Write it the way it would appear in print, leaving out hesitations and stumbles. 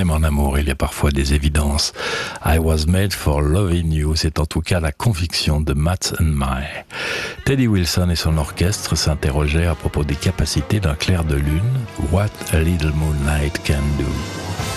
Même en amour, il y a parfois des évidences. I was made for loving you, c'est en tout cas la conviction de Matt and My. Teddy Wilson et son orchestre s'interrogeaient à propos des capacités d'un clair de lune. What a little moonlight can do.